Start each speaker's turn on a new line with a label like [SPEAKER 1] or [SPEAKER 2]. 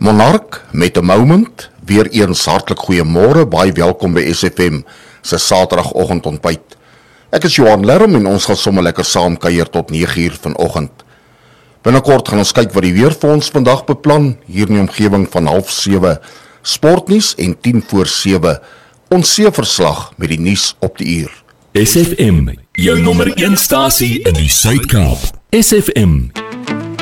[SPEAKER 1] Monark met 'n moment, weer eens hartlik goeiemôre, baie welkom by SFM se Saterdagoggend ontbyt. Ek is Johan Lerm en ons gaan sommer lekker saam kuier tot 9uur vanoggend. Binnekort gaan ons kyk wat die weer vir ons vandag beplan, hier in die omgewing van 6:30, sportnuus en 6:50, ons seeverslag met die nuus op die uur.
[SPEAKER 2] SFM, jou nommer 1 stasie in die Suid-Kaap. SFM,